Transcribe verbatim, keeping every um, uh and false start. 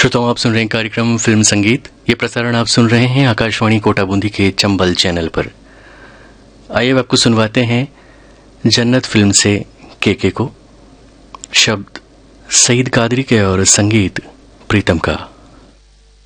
श्रोताओं, आप सुन रहे हैं कार्यक्रम फिल्म संगीत। ये प्रसारण आप सुन रहे हैं आकाशवाणी कोटा बूंदी के चंबल चैनल पर। आइए अब आपको सुनवाते हैं जन्नत फिल्म से केके को। शब्द सईद कादरी के और संगीत प्रीतम का।